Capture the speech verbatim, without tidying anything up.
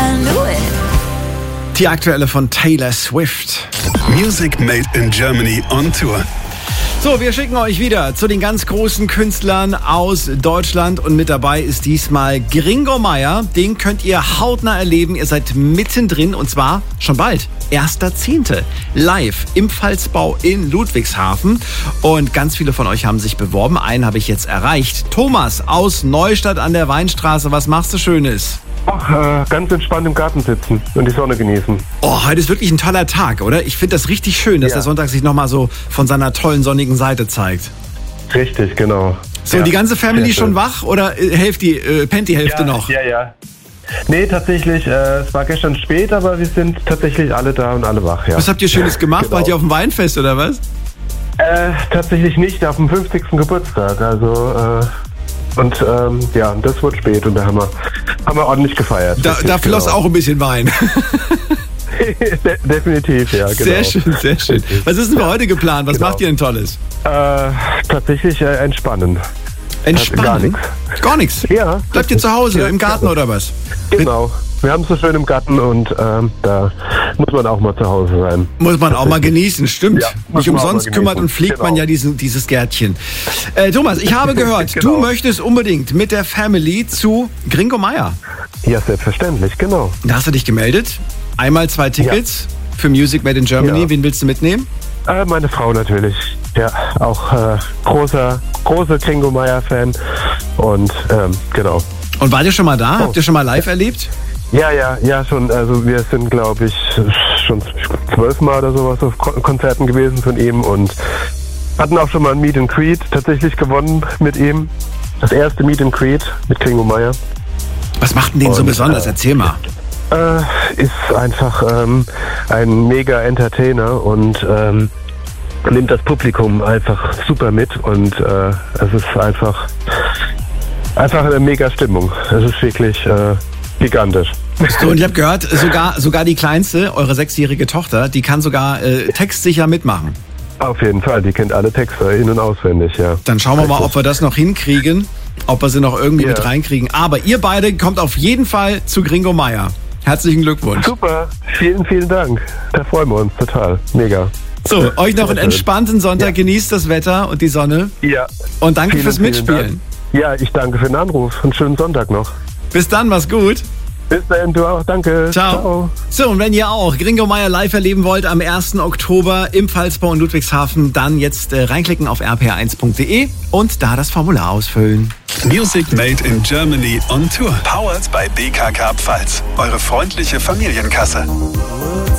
I knew it. Die aktuelle von Taylor Swift. Music Made in Germany on Tour. So, wir schicken euch wieder zu den ganz großen Künstlern aus Deutschland und mit dabei ist diesmal Gringo Meier. Den könnt ihr hautnah erleben. Ihr seid mittendrin und zwar schon bald. erster Zehnte live im Pfalzbau in Ludwigshafen. Und ganz viele von euch haben sich beworben. Einen habe ich jetzt erreicht. Thomas aus Neustadt an der Weinstraße. Was machst du Schönes? Ach, äh, ganz entspannt im Garten sitzen und die Sonne genießen. Oh, heute ist wirklich ein toller Tag, oder? Ich finde das richtig schön, dass Ja. der Sonntag sich nochmal so von seiner tollen sonnigen Seite zeigt. Richtig, genau. So, Ja, die ganze Family sehr schon schön. wach oder äh, helft die, äh, pennt die Hälfte ja, noch? Ja, ja. Nee, tatsächlich, äh, es war gestern spät, aber wir sind tatsächlich alle da und alle wach, ja. Was habt ihr Schönes gemacht? Genau. Wart ihr auf dem Weinfest oder was? Äh, tatsächlich nicht, auf dem fünfzigsten Geburtstag, also, äh, und, ähm, ja, das wurde spät und da haben wir, haben wir ordentlich gefeiert. Da, Richtig, da floss genau. auch ein bisschen Wein. De- definitiv, ja, genau. Sehr schön, sehr schön. Was ist denn für heute geplant? Was Genau. macht ihr denn Tolles? Äh, tatsächlich äh, entspannen. Entspannen? Gar nichts. Gar nichts? Ja. Bleibt ihr zu Hause, Ja, im Garten oder was? Genau. Wir haben es so schön im Garten und ähm, da muss man auch mal zu Hause sein. Muss man auch mal genießen, stimmt. Ja, muss Nicht man auch umsonst mal kümmert genießen. und pflegt Genau. man ja diesen, dieses Gärtchen. Äh, Thomas, ich habe gehört, Genau. du möchtest unbedingt mit der Family zu Gringo Meier. Ja, selbstverständlich, genau. Da hast du dich gemeldet. Einmal zwei Tickets für Music Made in Germany. Ja. Wen willst du mitnehmen? Äh, meine Frau natürlich. Ja, auch äh, großer, großer Gringo Meier-Fan. Und ähm, genau. Und wart ihr schon mal da? Oh. Habt ihr schon mal live erlebt? Ja, ja, ja, schon. Also wir sind, glaube ich, schon zwölfmal oder sowas auf Ko- Konzerten gewesen von ihm und hatten auch schon mal ein Meet and Greet tatsächlich gewonnen mit ihm. Das erste Meet and Greet mit Gringo Meier. Was macht denn den so Und, besonders? äh, Erzähl mal. Äh, ist einfach ähm, ein mega Entertainer und ähm, nimmt das Publikum einfach super mit und äh, es ist einfach einfach eine mega Stimmung. Es ist wirklich äh, gigantisch. So, und ich habe gehört, sogar, sogar die Kleinste, eure sechsjährige Tochter, die kann sogar äh, textsicher mitmachen. Auf jeden Fall, die kennt alle Texte in- und auswendig, ja. Dann schauen wir mal, ob wir das noch hinkriegen, ob wir sie noch irgendwie Ja. mit reinkriegen. Aber ihr beide kommt auf jeden Fall zu Gringo Meier. Herzlichen Glückwunsch. Super, vielen, vielen Dank. Da freuen wir uns total. Mega. So, euch noch einen Sehr schön. entspannten Sonntag. Ja. Genießt das Wetter und die Sonne. Ja. Und danke Vielen, fürs vielen Mitspielen. Dank. Ja, ich danke für den Anruf. Einen schönen Sonntag noch. Bis dann, mach's gut. Bis dahin, du auch. Danke. Ciao. So, und wenn ihr auch Gringo Meier live erleben wollt am ersten Oktober im Pfalzbau in Ludwigshafen, dann jetzt äh, reinklicken auf r p r eins punkt d e und da das Formular ausfüllen. Music Made in Germany on Tour. Powered by B K K Pfalz. Eure freundliche Familienkasse.